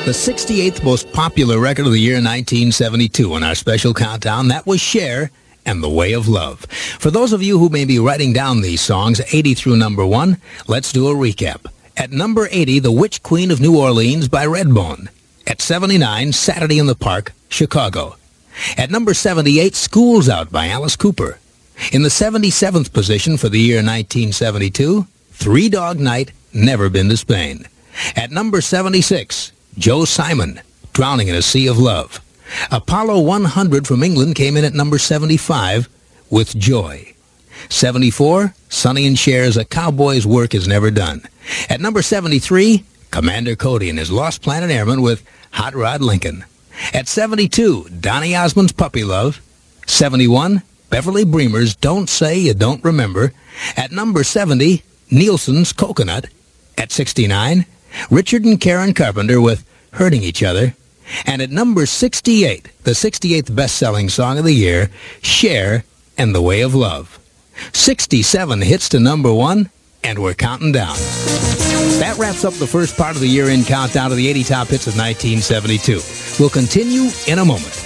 The 68th most popular record of the year 1972 in our special countdown, that was Cher and The Way of Love. For those of you who may be writing down these songs, 80 through number 1, let's do a recap. At number 80, The Witch Queen of New Orleans by Redbone. At 79, Saturday in the Park, Chicago. At number 78, School's Out by Alice Cooper. In the 77th position for the year 1972, Three Dog Night, Never Been to Spain. At number 76, Joe Simon, Drowning in a Sea of Love. Apollo 100 from England came in at number 75 with Joy. 74, Sonny and Cher's A Cowboy's Work Is Never Done. At number 73, Commander Cody and his Lost Planet Airmen with Hot Rod Lincoln. At 72, Donny Osmond's Puppy Love. 71, Beverly Bremer's Don't Say You Don't Remember. At number 70, Nielsen's Coconut. At 69, Richard and Karen Carpenter with Hurting Each Other. And at number 68, the 68th best-selling song of the year, Cher and The Way of Love. 67 hits to number 1, and we're counting down. That wraps up the first part of the year-end countdown to the 80 top hits of 1972. We'll continue in a moment.